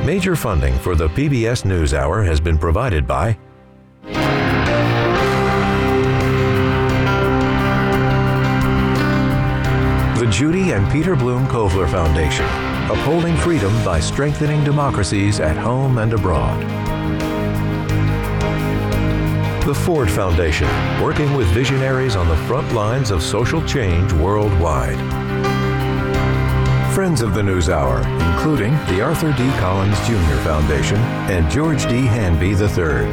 Major funding for the PBS NewsHour has been provided by the Judy and Peter Bloom Kovler Foundation, upholding freedom by strengthening democracies at home and abroad. The Ford Foundation, working with visionaries on the front lines of social change worldwide. Friends of the NewsHour, including the Arthur D. Collins Jr. Foundation and George D. Hanby III.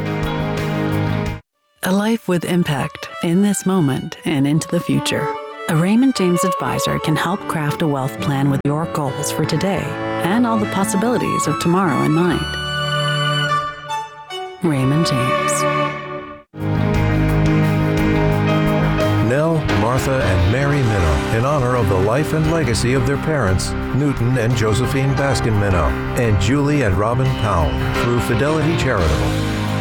A life with impact in this moment and into the future. A Raymond James advisor can help craft a wealth plan with your goals for today and all the possibilities of tomorrow in mind. Raymond James. Nell, Martha, and Mary Minow, in honor of the life and legacy of their parents, Newton and Josephine Baskin Minow, and Julie and Robin Powell, through Fidelity Charitable.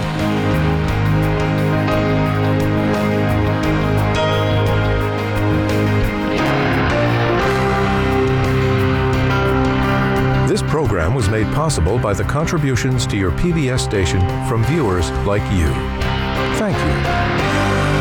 This program was made possible by the contributions to your PBS station from viewers like you. Thank you.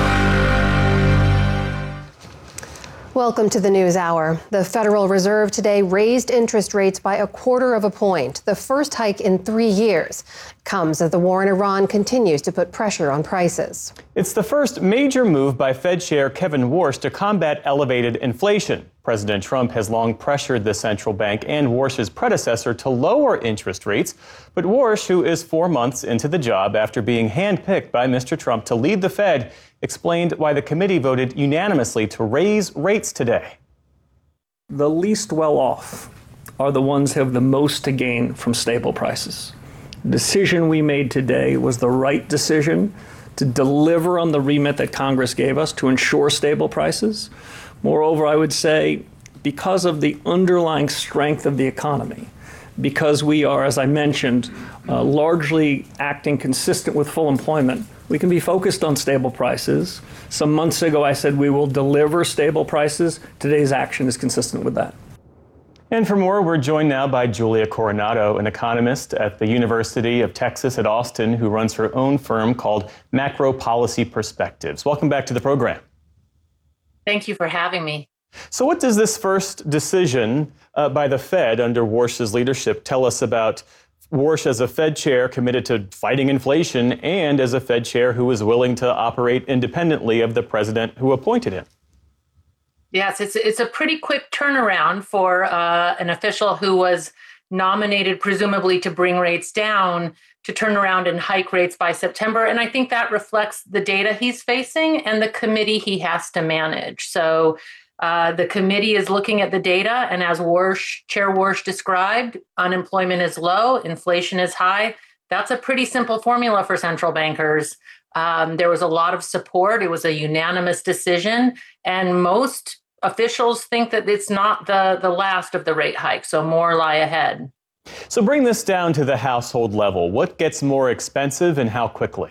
Welcome to the NewsHour. The Federal Reserve today raised interest rates by 1/4 point, the first hike in 3 years. Comes as the war in Iran continues to put pressure on prices. It's the first major move by Fed Chair Kevin Warsh to combat elevated inflation. President Trump has long pressured the central bank and Warsh's predecessor to lower interest rates. But Warsh, who is 4 months into the job after being handpicked by Mr. Trump to lead the Fed, explained why the committee voted unanimously to raise rates today. The least well off are the ones who have the most to gain from stable prices. The decision we made today was the right decision to deliver on the remit that Congress gave us to ensure stable prices. Moreover, I would say because of the underlying strength of the economy, because we are, as I mentioned, largely acting consistent with full employment, we can be focused on stable prices. Some months ago, I said we will deliver stable prices. Today's action is consistent with that. And for more, we're joined now by Julia Coronado, an economist at the University of Texas at Austin, who runs her own firm called Macro Policy Perspectives. Welcome back to the program. Thank you for having me. So what does this first decision by the Fed under Warsh's leadership tell us about Warsh as a Fed chair committed to fighting inflation and as a Fed chair who was willing to operate independently of the president who appointed him? Yes, it's a pretty quick turnaround for an official who was nominated presumably to bring rates down to turn around and hike rates by September. And I think that reflects the data he's facing and the committee he has to manage. So the committee is looking at the data, and as Chair Warsh described, unemployment is low, inflation is high. That's a pretty simple formula for central bankers. There was a lot of support. It was a unanimous decision, and most officials think that it's not the last of the rate hike, so more lie ahead. So bring this down to the household level. What gets more expensive and how quickly?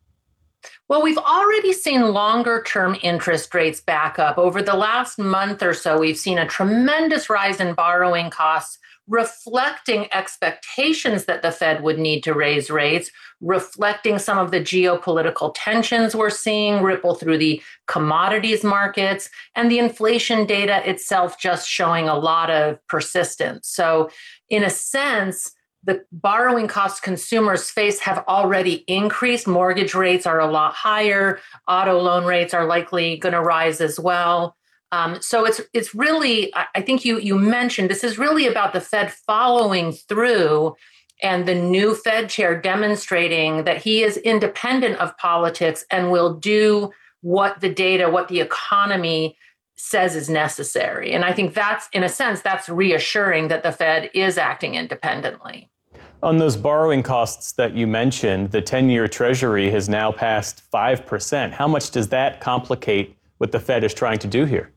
Well, we've already seen longer-term interest rates back up. Over the last month or so, we've seen a tremendous rise in borrowing costs, reflecting expectations that the Fed would need to raise rates, reflecting some of the geopolitical tensions we're seeing ripple through the commodities markets, and the inflation data itself just showing a lot of persistence. So in a sense, the borrowing costs consumers face have already increased. Mortgage rates are a lot higher. Auto loan rates are likely going to rise as well. So it's really, I think you mentioned, this is really about the Fed following through and the new Fed chair demonstrating that he is independent of politics and will do what the data, what the economy says is necessary. And I think that's, in a sense, that's reassuring that the Fed is acting independently. On those borrowing costs that you mentioned, the 10-year Treasury has now passed 5%. How much does that complicate what the Fed is trying to do here?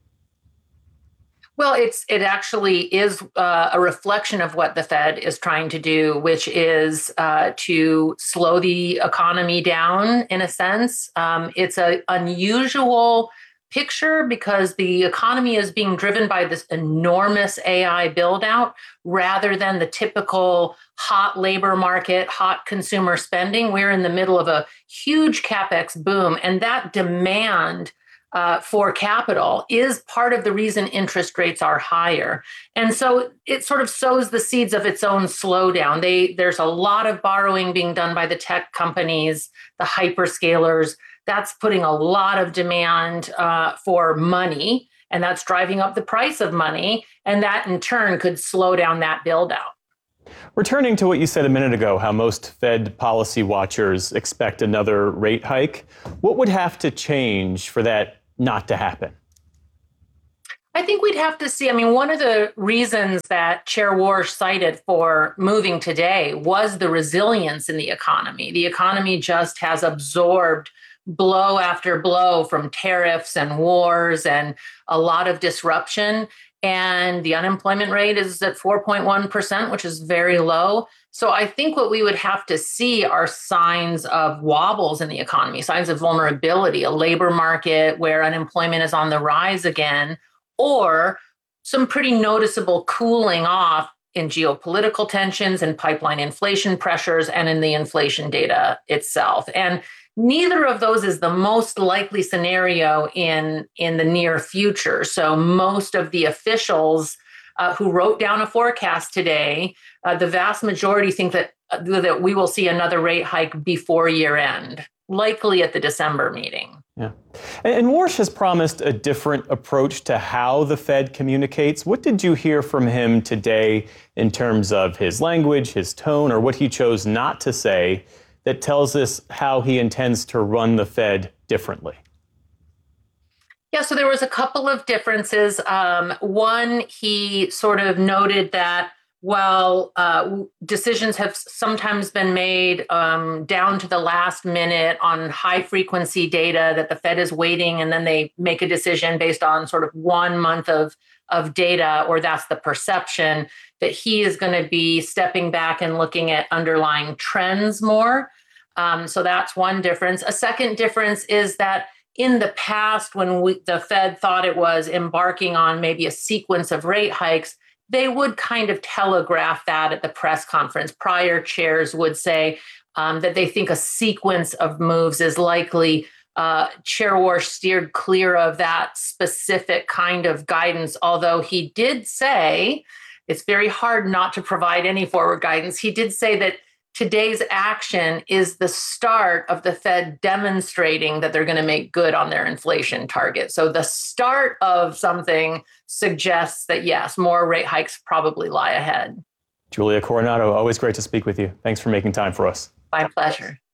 Well, it actually is a reflection of what the Fed is trying to do, which is to slow the economy down, in a sense. It's an unusual picture because the economy is being driven by this enormous AI build out rather than the typical hot labor market, hot consumer spending. We're in the middle of a huge CapEx boom, and that demand for capital is part of the reason interest rates are higher. And so it sort of sows the seeds of its own slowdown. There's a lot of borrowing being done by the tech companies, the hyperscalers. That's putting a lot of demand for money, and that's driving up the price of money. And that in turn could slow down that build out. Returning to what you said a minute ago, how most Fed policy watchers expect another rate hike, what would have to change for that not to happen? I think we'd have to see. One of the reasons that Chair Warsh cited for moving today was the resilience in the economy. The economy just has absorbed blow after blow from tariffs and wars and a lot of disruption. And the unemployment rate is at 4.1%, which is very low. So I think what we would have to see are signs of wobbles in the economy, signs of vulnerability, a labor market where unemployment is on the rise again, or some pretty noticeable cooling off in geopolitical tensions and pipeline inflation pressures and in the inflation data itself. And neither of those is the most likely scenario in the near future. So most of the officials who wrote down a forecast today, the vast majority think that we will see another rate hike before year end, likely at the December meeting. Yeah. And Warsh has promised a different approach to how the Fed communicates. What did you hear from him today in terms of his language, his tone, or what he chose not to say that tells us how he intends to run the Fed differently? Yeah, so there was a couple of differences. One, he sort of noted that while decisions have sometimes been made down to the last minute on high frequency data that the Fed is waiting, and then they make a decision based on sort of 1 month of data, or that's the perception, that he is going to be stepping back and looking at underlying trends more. So that's one difference. A second difference is that in the past, when the Fed thought it was embarking on maybe a sequence of rate hikes, they would kind of telegraph that at the press conference. Prior chairs would say that they think a sequence of moves is likely. Chair Warsh steered clear of that specific kind of guidance, although he did say, it's very hard not to provide any forward guidance. He did say that today's action is the start of the Fed demonstrating that they're going to make good on their inflation target. So the start of something suggests that, yes, more rate hikes probably lie ahead. Julia Coronado, always great to speak with you. Thanks for making time for us. My pleasure.